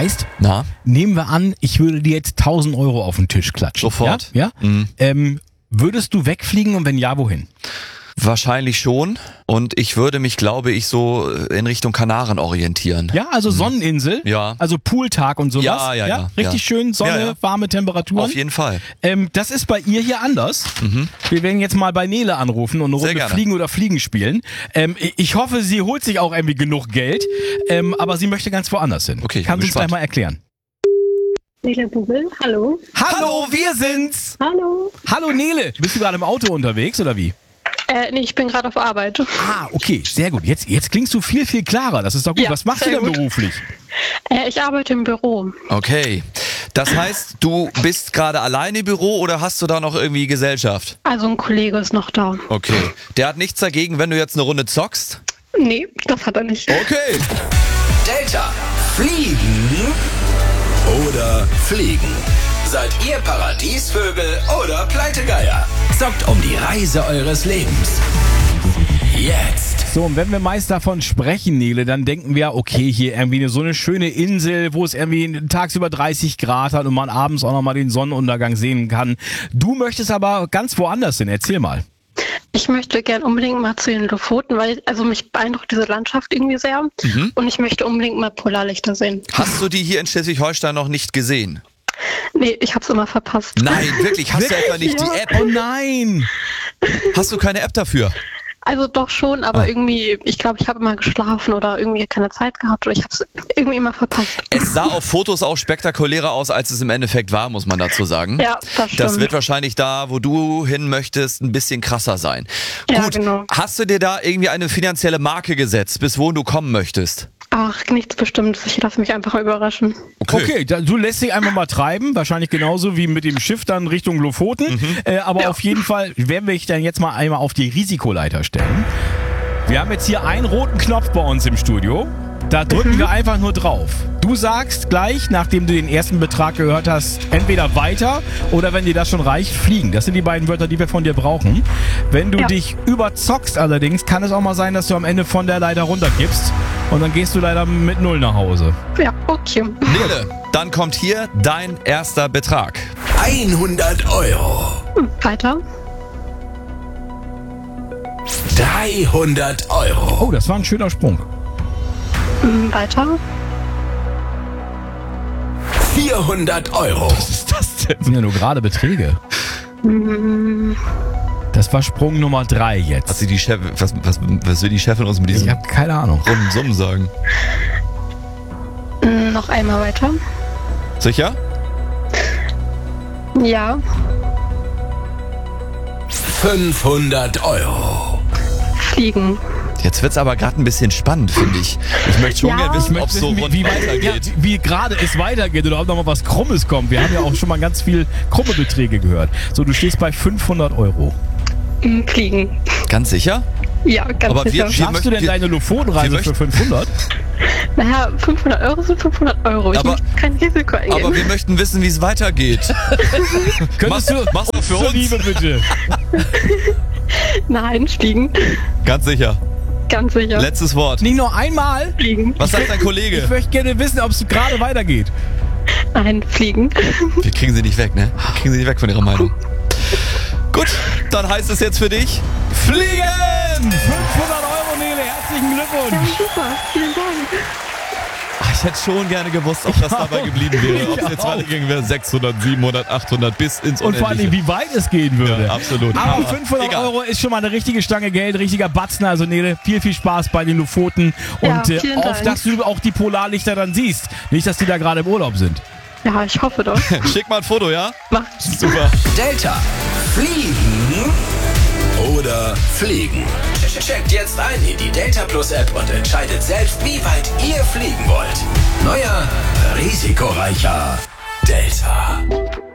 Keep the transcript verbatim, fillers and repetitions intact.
Heißt, Na? nehmen wir an, ich würde dir jetzt tausend Euro auf den Tisch klatschen. Sofort. Ja? ja? Mhm. Ähm, würdest du wegfliegen und wenn ja, wohin? Wahrscheinlich schon. Und ich würde mich, glaube ich, so in Richtung Kanaren orientieren. Ja, also Sonneninsel. Ja. Also Pooltag und sowas. Ja, ja, ja. Richtig ja. schön, Sonne, Ja, ja. warme Temperaturen. Auf jeden Fall. Ähm, das ist bei ihr hier anders. Mhm. Wir werden jetzt mal bei Nele anrufen und eine Sehr Runde gerne. Fliegen oder Fliegen spielen. Ähm, ich hoffe, sie holt sich auch irgendwie genug Geld, ähm, aber sie möchte ganz woanders hin. Okay, ich bin Kannst du uns gleich gespannt. mal erklären? Nele Bubel, hallo. Hallo, wir sind's! Hallo. Hallo Nele, bist du gerade im Auto unterwegs oder wie? Äh, nee, ich bin gerade auf Arbeit. Ah, okay, sehr gut. Jetzt, jetzt klingst du viel, viel klarer. Das ist doch gut. Ja, Was machst du sehr denn gut. beruflich? Äh, ich arbeite im Büro. Okay. Das heißt, du bist gerade alleine im Büro oder hast du da noch irgendwie Gesellschaft? Also ein Kollege ist noch da. Okay. Der hat nichts dagegen, wenn du jetzt eine Runde zockst? Nee, das hat er nicht. Okay. Delta. Fliegen oder fliegen? Seid ihr Paradiesvögel oder Pleitegeier? Zockt um die Reise eures Lebens. Jetzt. So, und wenn wir meist davon sprechen, Nele, dann denken wir, okay, hier irgendwie eine, so eine schöne Insel, wo es irgendwie tagsüber dreißig Grad hat und man abends auch nochmal den Sonnenuntergang sehen kann. Du möchtest aber ganz woanders hin. Erzähl mal. Ich möchte gern unbedingt mal zu den Lofoten, weil also mich beeindruckt diese Landschaft irgendwie sehr. Mhm. Und ich möchte unbedingt mal Polarlichter sehen. Hast du die hier in Schleswig-Holstein noch nicht gesehen? Nee, ich hab's immer verpasst. Nein, wirklich. Hast du etwa nicht Ja. die App? Oh nein! Hast du keine App dafür? Also doch schon, aber Ah. irgendwie, ich glaube, ich habe immer geschlafen oder irgendwie keine Zeit gehabt oder ich habe es irgendwie immer verpasst. Es sah auf Fotos auch spektakulärer aus, als es im Endeffekt war, muss man dazu sagen. Ja, das stimmt. Das wird wahrscheinlich da, wo du hin möchtest, ein bisschen krasser sein. Ja, Gut, genau. hast du dir da irgendwie eine finanzielle Marke gesetzt, bis wohin du kommen möchtest? Ach, nichts Bestimmtes. Ich lasse mich einfach überraschen. Okay, da, du lässt dich einfach mal treiben, wahrscheinlich genauso wie mit dem Schiff dann Richtung Lofoten. Äh, aber Ja. auf jeden Fall werden wir dich dann jetzt mal einmal auf die Risikoleiter stellen. Wir haben jetzt hier einen roten Knopf bei uns im Studio. Da drücken wir einfach nur drauf. Du sagst gleich, nachdem du den ersten Betrag gehört hast, entweder weiter oder wenn dir das schon reicht, fliegen. Das sind die beiden Wörter, die wir von dir brauchen. Wenn du Ja. dich überzockst allerdings, kann es auch mal sein, dass du am Ende von der Leiter runterkippst und dann gehst du leider mit Null nach Hause. Ja, okay. Nele, dann kommt hier dein erster Betrag. hundert Euro. Weiter. dreihundert Euro. Oh, das war ein schöner Sprung. Mm, Weiter. vierhundert Euro. Was ist das denn? Das sind ja nur gerade Beträge. Das war Sprung Nummer drei Was, jetzt. sie die Chef, was, was, was will die Chefin uns mit Ich diesen habe keine Ahnung. runden Summen sagen? Mm, Noch einmal weiter. Sicher? Ja. fünfhundert Euro. Fliegen. Jetzt wird's aber gerade ein bisschen spannend, finde ich. Ich möchte schon Ja. gerne wissen, ob es so wie, rund wie, weitergeht. ja, wie gerade es weitergeht oder ob noch mal was Krummes kommt. Wir haben ja auch schon mal ganz viel krumme Beträge gehört. So, du stehst bei fünfhundert Euro. Mm, Fliegen. Ganz sicher? Ja, ganz Aber wir- sicher. wir- Schaffst du denn wir- deine Lofotenreise wir für möchten- fünfhundert? Naja, fünfhundert Euro sind fünfhundert Euro. Ich Aber- möchte kein Risiko eingehen. Aber wir möchten wissen, wie es weitergeht. Könntest du, machst du für zur uns? Liebe bitte. Nein, fliegen. Ganz sicher. Ganz sicher. Letztes Wort. Nicht nur einmal. Fliegen. Was sagt dein Ich Kollege? möchte gerne wissen, ob es gerade weitergeht. Nein, fliegen. Wir kriegen sie nicht weg, ne? Wir kriegen sie nicht weg von ihrer Meinung. Gut, dann heißt es jetzt für dich Fliegen! fünfhundert Euro, Nele. Herzlichen Glückwunsch. Super, vielen Dank. Ach, ich hätte schon gerne gewusst, ob das dabei geblieben wäre. Ob es Ich jetzt auch. weitergegangen wäre. sechshundert, siebenhundert, achthundert bis ins Und vor allem, Unendliche. wie weit es gehen würde. Ja, absolut. Aber Aber fünfhundert egal. Euro ist schon mal eine richtige Stange Geld, richtiger Batzen. Also Nele, viel, viel Spaß bei den Lofoten. Ja, Und äh, vielen auf, Dank. dass du auch die Polarlichter dann siehst. Nicht, dass die da gerade im Urlaub sind. Ja, ich hoffe doch. Schick mal ein Foto, ja? Mach. Super. Delta. Fliegen oder fliegen? Checkt jetzt ein in die Delta Plus App und entscheidet selbst, wie weit ihr fliegen wollt. Neuer, risikoreicher Delta.